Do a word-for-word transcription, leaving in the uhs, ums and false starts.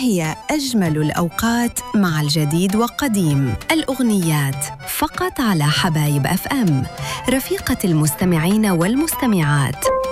هي أجمل الأوقات مع الجديد وقديم الأغنيات فقط على حبايب أف أم، رفيقة المستمعين والمستمعات.